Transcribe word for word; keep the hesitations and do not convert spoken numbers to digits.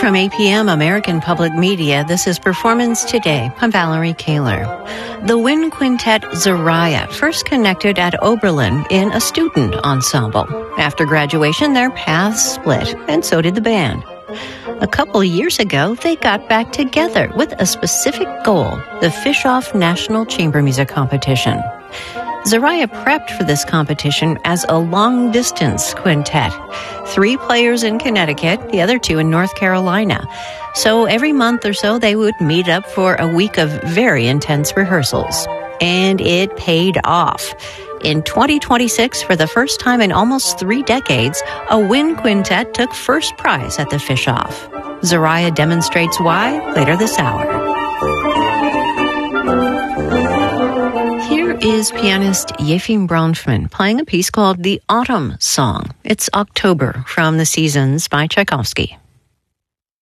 From A P M American Public Media, this is Performance Today. I'm Valerie Kaler. The wind quintet Zariah first connected at Oberlin in a student ensemble. After graduation, their paths split, and so did the band. A couple of years ago, they got back together with a specific goal, the Fischoff National Chamber Music Competition. Zariah prepped for this competition as a long-distance quintet. Three players in Connecticut, the other two in North Carolina. So every month or so, they would meet up for a week of very intense rehearsals. And it paid off. In twenty twenty-six, for the first time in almost three decades, a wind quintet took first prize at the Fischoff. Zariah demonstrates why later this hour. Here is pianist Yefim Bronfman playing a piece called The Autumn Song. It's October from The Seasons by Tchaikovsky.